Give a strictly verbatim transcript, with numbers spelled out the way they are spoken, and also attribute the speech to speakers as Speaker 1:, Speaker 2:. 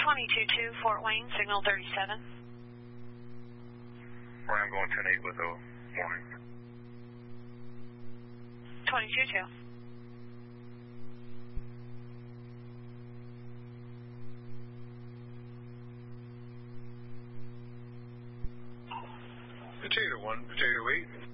Speaker 1: twenty-two two, Fort Wayne, signal thirty-seven.
Speaker 2: Ryan going ten eight with a warning.
Speaker 1: twenty-two two.
Speaker 2: Potato one, Potato eight.